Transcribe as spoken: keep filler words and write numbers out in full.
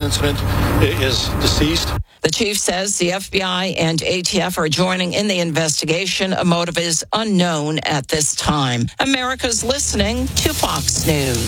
incident is deceased. The chief says the F B I and A T F are joining in the investigation. A motive is unknown at this time. America's listening to Fox News.